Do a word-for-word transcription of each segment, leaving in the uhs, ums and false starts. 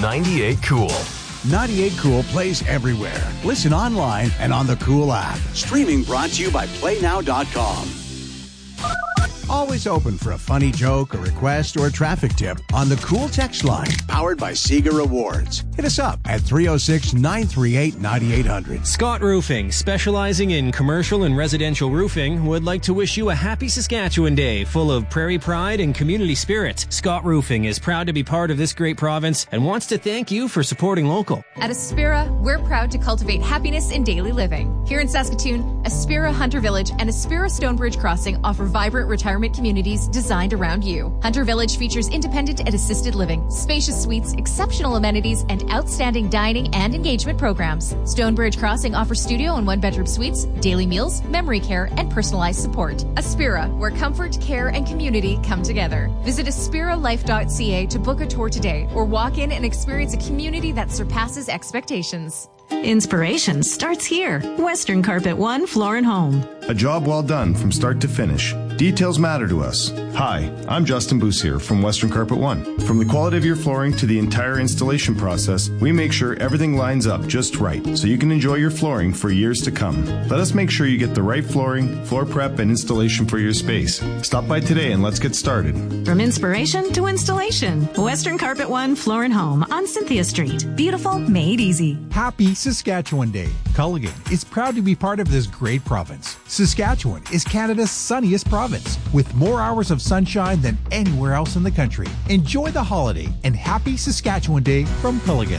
ninety-eight Cool. ninety-eight Cool plays everywhere. Listen online and on the Cool app. Streaming brought to you by play now dot com. Always open for a funny joke, a request, or a traffic tip on the Cool text line, powered by Sega Rewards. Hit us up at three oh six, nine three eight, nine eight hundred. Scott Roofing, specializing in commercial and residential roofing, would like to wish you a happy Saskatchewan Day full of prairie pride and community spirit. Scott Roofing is proud to be part of this great province and wants to thank you for supporting local. At Aspira, we're proud to cultivate happiness in daily living. Here in Saskatoon, Aspira Hunter Village and Aspira Stonebridge Crossing offer vibrant retirement communities designed around you. Hunter Village features independent and assisted living, spacious suites, exceptional amenities, and outstanding dining and engagement programs. Stonebridge Crossing offers studio and one-bedroom suites, daily meals, memory care, and personalized support. Aspira, where comfort, care, and community come together. Visit aspira life dot c a to book a tour today or walk in and experience a community that surpasses expectations. Inspiration starts here. Western Carpet One Floor and Home. A job well done from start to finish. Details matter to us. Hi, I'm Justin Boussier from Western Carpet One. From the quality of your flooring to the entire installation process, we make sure everything lines up just right so you can enjoy your flooring for years to come. Let us make sure you get the right flooring, floor prep, and installation for your space. Stop by today and let's get started. From inspiration to installation, Western Carpet One Floor and Home on Cynthia Street. Beautiful, made easy. Happy Saskatchewan Day. Culligan is proud to be part of this great province. Saskatchewan is Canada's sunniest province, with more hours of sunshine than anywhere else in the country. Enjoy the holiday and happy Saskatchewan Day from Culligan.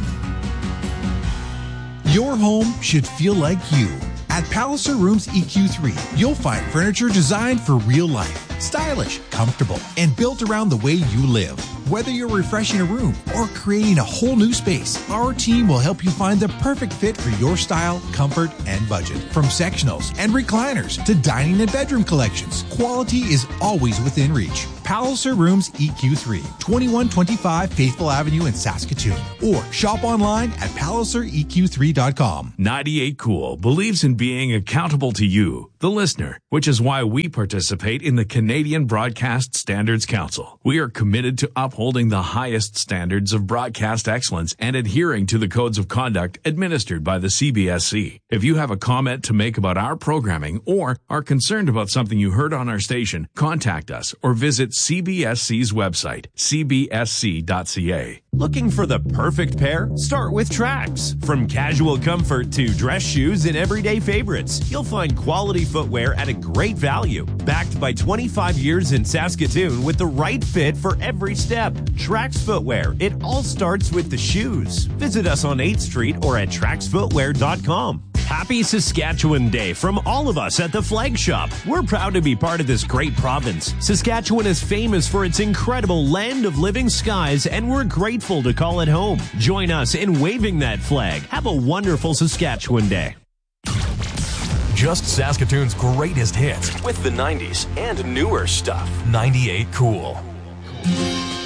Your home should feel like you. At Palliser Rooms E Q three, you'll find furniture designed for real life, stylish, comfortable, and built around the way you live. Whether you're refreshing a room or creating a whole new space, our team will help you find the perfect fit for your style, comfort, and budget. From sectionals and recliners to dining and bedroom collections, quality is always within reach. Palliser Rooms E Q three, twenty-one twenty-five Faithful Avenue in Saskatoon. Or shop online at palliser e q three dot com. ninety-eight Cool believes in being accountable to you, the listener, which is why we participate in the Canadian Broadcast Standards Council. We are committed to upholding the highest standards of broadcast excellence and adhering to the codes of conduct administered by the C B S C. If you have a comment to make about our programming or are concerned about something you heard on our station, contact us or visit C B S C's website, c b s c dot c a. Looking for the perfect pair? Start with Trax. From casual comfort to dress shoes and everyday favorites, you'll find quality footwear at a great value. Backed by twenty-five years in Saskatoon with the right fit for every step. Trax Footwear. It all starts with the shoes. Visit us on eighth Street or at trax footwear dot com. Happy Saskatchewan Day from all of us at the Flag Shop. We're proud to be part of this great province. Saskatchewan is famous for its incredible land of living skies, and we're grateful to call it home. Join us in waving that flag. Have a wonderful Saskatchewan Day. Just Saskatoon's greatest hits with the nineties and newer stuff. ninety-eight Cool.